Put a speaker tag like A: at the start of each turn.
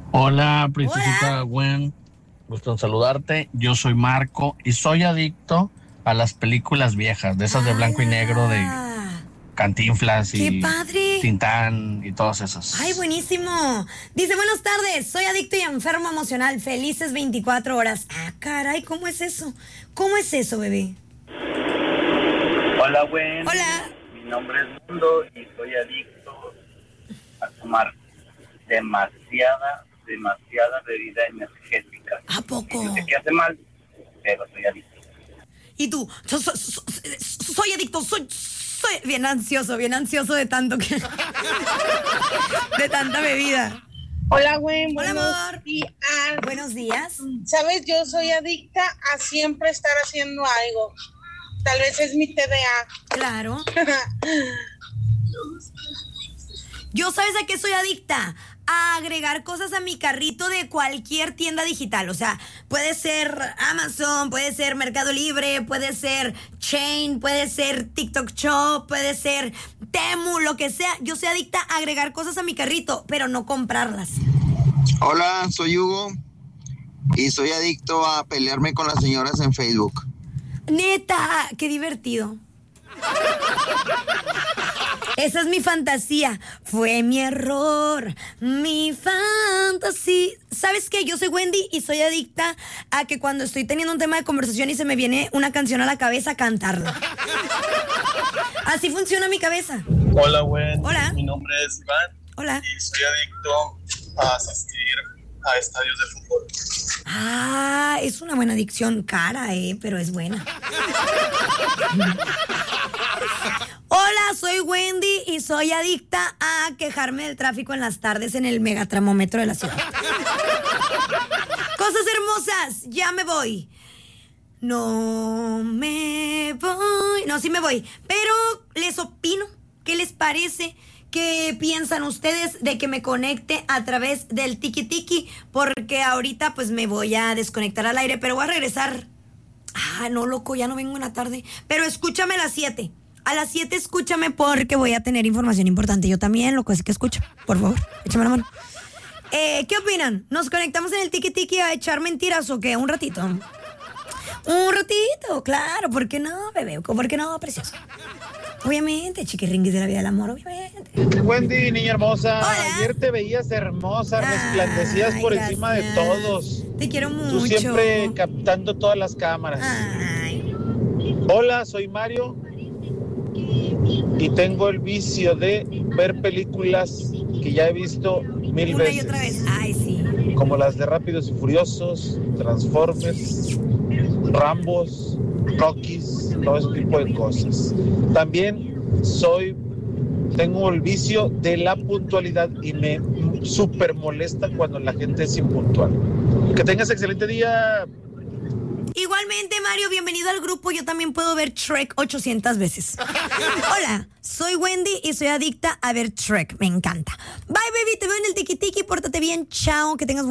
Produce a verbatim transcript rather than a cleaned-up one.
A: Hola, princesita
B: Hola.
A: Gwen. Gusto en saludarte. Yo soy Marco y soy adicto a las películas viejas, de esas de blanco y negro, de
B: ¡Hala!
A: Cantinflas
B: ¡Qué
A: y
B: padre!
A: Tintán y todas esas.
B: ¡Ay, buenísimo! Dice, buenas tardes, soy adicto y enfermo emocional, felices veinticuatro horas. Ah, caray, ¿cómo es eso? ¿Cómo es eso, bebé?
C: Hola, Gwen.
B: Hola.
C: Mi nombre es Mundo y soy adicto a tomar demasiada, demasiada bebida energética.
B: ¿A poco?
C: Yo sé que hace mal, pero soy adicto.
B: ¿Y tú? So- so- so- so- soy adicto, soy, soy bien ansioso, bien ansioso de tanto que... de tanta bebida.
D: Hola, Gwen.
B: Hola,
D: buenos
B: amor.
D: días.
B: Buenos días.
D: Sabes, yo soy adicta a siempre estar haciendo algo. Tal vez es mi T D A.
B: Claro. Yo, ¿sabes a qué soy adicta? A agregar cosas a mi carrito de cualquier tienda digital. O sea, puede ser Amazon, puede ser Mercado Libre, puede ser Chain, puede ser TikTok Shop, puede ser Temu, lo que sea. Yo soy adicta a agregar cosas a mi carrito, pero no comprarlas.
E: Hola, soy Hugo y soy adicto a pelearme con las señoras en Facebook.
B: Neta, qué divertido. Esa es mi fantasía. Fue mi error, mi fantasía. ¿Sabes qué? Yo soy Wendy y soy adicta a que cuando estoy teniendo un tema de conversación y se me viene una canción a la cabeza, cantarla. Así funciona mi cabeza.
F: Hola, Gwen.
B: Hola.
F: Mi nombre es Iván
B: Hola.
F: y soy adicto a asistir a estadios de fútbol.
B: Ah, es una buena adicción cara, eh, pero es buena. Hola, soy Wendy y soy adicta a quejarme del tráfico en las tardes en el megatramómetro de la ciudad. Cosas hermosas, ya me voy. No me voy. No, sí me voy. Pero les opino. ¿Qué les parece? ¿Qué piensan ustedes de que me conecte a través del tiki tiki? Porque ahorita pues me voy a desconectar al aire, pero voy a regresar. Ah, no, loco, ya no vengo en la tarde. Pero escúchame a las siete. A las siete escúchame porque voy a tener información importante. Yo también, loco, así que escucha. Por favor, échame la mano. Eh, ¿qué opinan? ¿Nos conectamos en el tiki tiki a echar mentiras o qué? Un ratito. Un ratito, claro. ¿Por qué no, bebé? ¿Por qué no, precioso? Obviamente, chiquiringuis de la vida del amor, obviamente.
G: Wendy, niña hermosa,
B: Hola.
G: ayer te veías hermosa,
B: Ay,
G: resplandecías por encima de
B: gracias.
G: todos.
B: Te quiero mucho.
G: Tú siempre captando todas las cámaras.
B: Ay,
G: Hola, soy Mario y tengo el vicio de ver películas que ya he visto mil
B: una
G: veces.
B: y otra vez. Ay, sí.
G: Como las de Rápidos y Furiosos, Transformers, Rambos, Rockies, todo ese tipo de cosas. También soy, tengo el vicio de la puntualidad y me súper molesta cuando la gente es impuntual. Que tengas excelente día.
B: Igualmente, Mario, bienvenido al grupo. Yo también puedo ver Shrek ochocientas veces. Hola, soy Wendy y soy adicta a ver Shrek. Me encanta. Bye, baby, te veo en el tiki tiki. Pórtate bien. Chao, que tengas